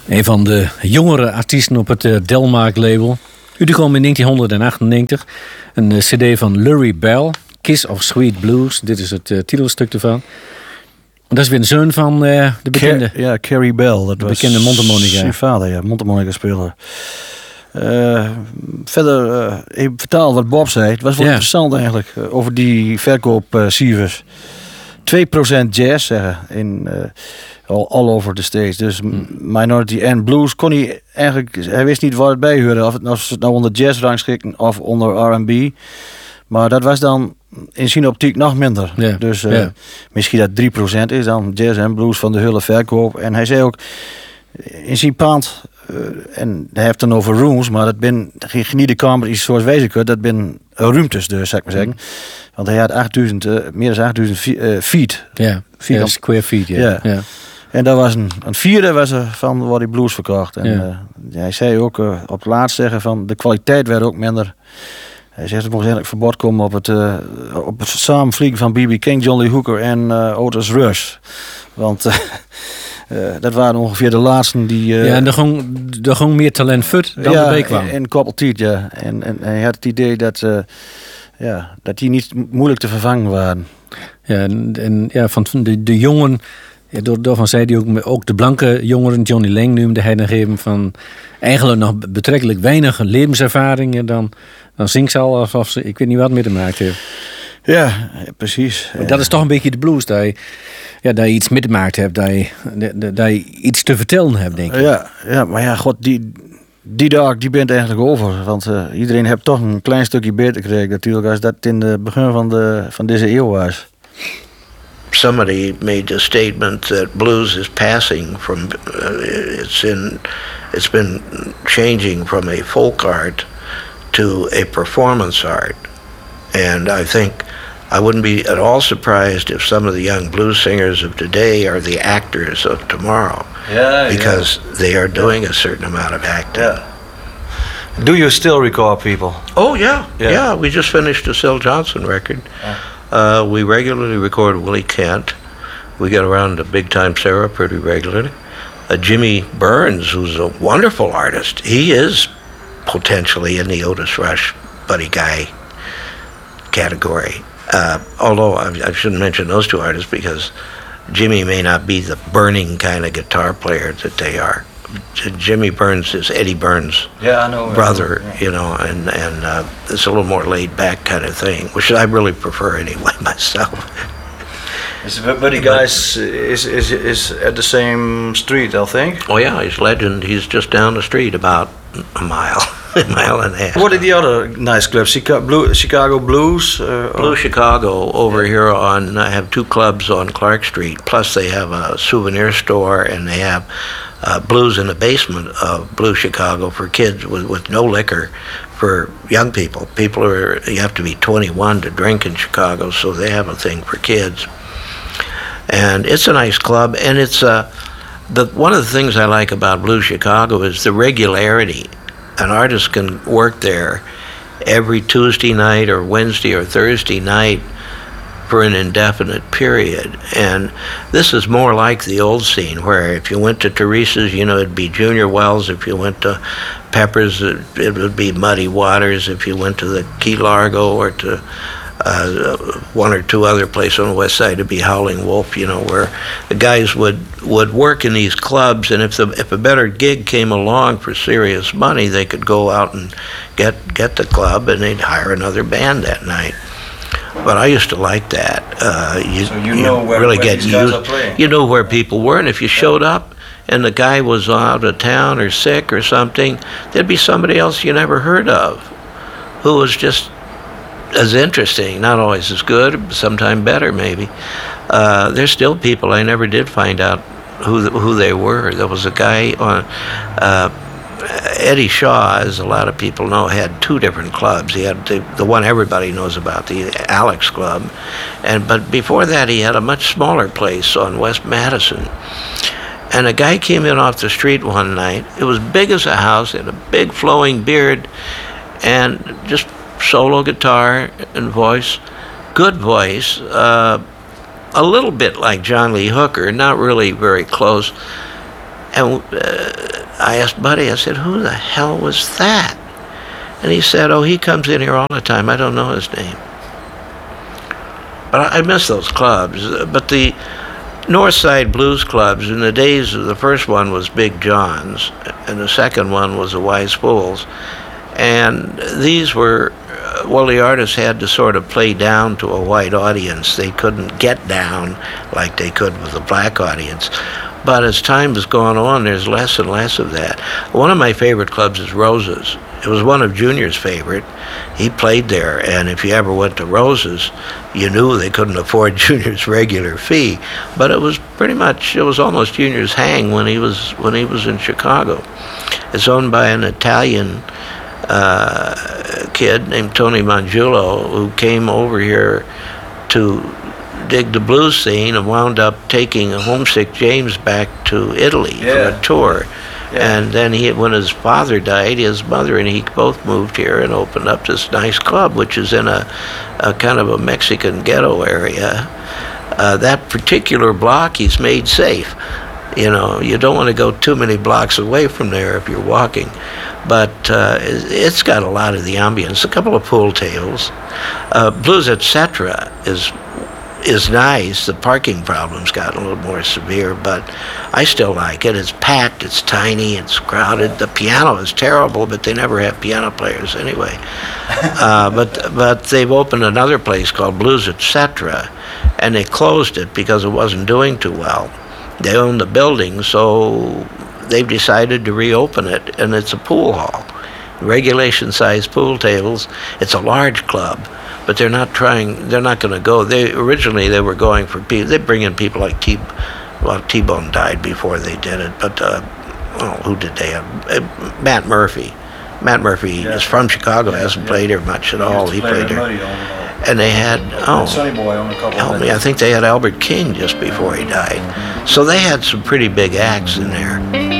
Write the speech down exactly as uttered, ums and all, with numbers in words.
Een van de jongere artiesten op het uh, Delmark-label. Uitgekomen in negentien achtennegentig. Een uh, cd van Lurie Bell, Kiss of Sweet Blues. Dit is het uh, titelstuk ervan. Dat is weer een zoon van uh, de bekende... Car- ja, Carrie Bell. Dat de was bekende mondharmonica. zijn vader, ja, mondharmonica speler. Uh, verder, uh, ik vertaal wat Bob zei. Het was wel ja. interessant eigenlijk, uh, over die verkoopcijfers. Uh, twee procent jazz zeggen in... Uh, All, all over the States. Dus hmm. Minority and Blues kon hij eigenlijk... Hij wist niet waar het bij hoorde. Of het, of het nou onder jazz rangschikten of onder R en B. Maar dat was dan in zijn optiek nog minder. Yeah. Dus uh, yeah. misschien dat drie procent is dan jazz en blues van de hele verkoop. En hij zei ook in zijn pand... Uh, en hij heeft het dan over rooms, maar dat ben niet de kamer is zoals wij ze dat ben ruimtes dus, zou ik maar zeggen. Hmm. Want hij had achtduizend, uh, meer dan achtduizend uh, feet. Ja, yeah. square feet, ja. Yeah. Yeah. Yeah. En dat was een, een vierde was er van waar die blues verkocht. En yeah. uh, hij zei ook uh, op het laatst zeggen van de kwaliteit werd ook minder. Hij zegt er moest eigenlijk verbod komen op het, uh, op het samenvliegen van B B King, John Lee Hooker en uh, Otis Rush. Want uh, uh, dat waren ongeveer de laatsten die... Uh, ja, en er ging, er ging meer talent fut dan ja, erbij kwam. En, en koppeltiet, ja. En, en hij had het idee dat, uh, ja, dat die niet moeilijk te vervangen waren. Ja, en, en ja, van de, de jongen... Ja, door, daarvan zei hij ook, ook de blanke jongeren, Johnny Lang noemde hij dan even van eigenlijk nog betrekkelijk weinig levenservaringen dan, dan zingt ze al alsof ze, ik weet niet wat mee te maken heeft. Ja, ja precies. Maar dat is toch een beetje de blues, dat je, ja, dat je iets meegemaakt hebt, dat je, dat, dat je iets te vertellen hebt, denk ik. Ja, ja maar ja, god, die, die dag die bent eigenlijk over. Want uh, iedereen heeft toch een klein stukje beter gekregen natuurlijk als dat in het begin van, de, van deze eeuw was. Somebody made a statement that blues is passing from uh, it's in it's been changing from a folk art to a performance art, and I think I wouldn't be at all surprised if some of the young blues singers of today are the actors of tomorrow. Yeah, because yeah. they are doing a certain amount of acting. Yeah. Do you still record people? Oh yeah, yeah. yeah we just finished a Syl Johnson record. Yeah. Uh, we regularly record Willie Kent. We get around to Big Time Sarah pretty regularly. Uh, Jimmy Burns, who's a wonderful artist, he is potentially in the Otis Rush Buddy Guy category. Uh, although I, I shouldn't mention those two artists because Jimmy may not be the burning kind of guitar player that they are. Jimmy Burns is Eddie Burns' yeah, I know, brother, I know, yeah. you know, and and uh, it's a little more laid back kind of thing, which I really prefer anyway myself. Is Buddy Guys is is is at the same street, I think. Oh yeah, he's legend. He's just down the street about a mile, a mile and a half. What are the other nice clubs? Chicago, Blue, Chicago Blues. Uh, Blue Chicago over yeah. here on. I have two clubs on Clark Street. Plus they have a souvenir store and they have. Uh, blues in the basement of Blue Chicago for kids with, with no liquor for young people. People are, you have to be twenty-one to drink in Chicago, so they have a thing for kids. And it's a nice club, and it's uh, the one of the things I like about Blue Chicago is the regularity. An artist can work there every Tuesday night or Wednesday or Thursday night for an indefinite period. And this is more like the old scene where if you went to Teresa's, you know, it'd be Junior Wells. If you went to Pepper's, it, it would be Muddy Waters. If you went to the Key Largo or to uh, one or two other places on the west side, it'd be Howling Wolf, you know, where the guys would, would work in these clubs, and if the if a better gig came along for serious money, they could go out and get get the club, and they'd hire another band that night. But I used to like that. Uh, you, so you know you where, really where get these guys used, are playing. You know where people were, and if you showed up and the guy was out of town or sick or something, there'd be somebody else you never heard of who was just as interesting, not always as good, sometimes better maybe. Uh, there's still people I never did find out who who they were. There was a guy on... Uh, Eddie Shaw, as a lot of people know, had two different clubs. He had the, the one everybody knows about, the Alex Club, and but before that he had a much smaller place on West Madison. And a guy came in off the street one night. It was big as a house, had a big flowing beard, and just solo guitar and voice, good voice, uh, a little bit like John Lee Hooker, not really very close. And uh, I asked Buddy, I said, who the hell was that? And he said, oh, he comes in here all the time. I don't know his name. But I, I miss those clubs. But the North Side Blues clubs, in the days of the first one was Big John's, and the second one was the Wise Fools. And these were, well, the artists had to sort of play down to a white audience. They couldn't get down like they could with a black audience. But as time has gone on, there's less and less of that. One of my favorite clubs is Rose's. It was one of Junior's favorite. He played there, and if you ever went to Rose's, you knew they couldn't afford Junior's regular fee. But it was pretty much, it was almost Junior's hang when he was when he was in Chicago. It's owned by an Italian uh, kid named Tony Mangiulo, who came over here to dig the blues scene and wound up taking a homesick James back to Italy Yeah. for a tour. Yeah. And then he, when his father died, his mother and he both moved here and opened up this nice club, which is in a, a kind of a Mexican ghetto area. Uh, that particular block he's made safe. You know, you don't want to go too many blocks away from there if you're walking. But uh, it's got a lot of the ambience, a couple of pool tables. Uh, Blues et cetera is is nice. The parking problem's gotten a little more severe, but I still like it. It's packed, it's tiny, it's crowded. The piano is terrible, but they never have piano players anyway. uh, but but they've opened another place called Blues et cetera, and they closed it because it wasn't doing too well. They own the building, so they've decided to reopen it, and it's a pool hall. Regulation-sized pool tables. It's a large club, but they're not trying, they're not going to go. They originally they were going for people, they bring in people like T, well, T-Bone died before they did it, but uh, oh, who did they have? Uh, Matt Murphy. Matt Murphy Yeah. is from Chicago, Yeah, hasn't yeah. played here much at all. He played there. there. And they had, oh, Sonny Boy on a couple help of me, I think they had Albert King just before he died. So they had some pretty big acts in there.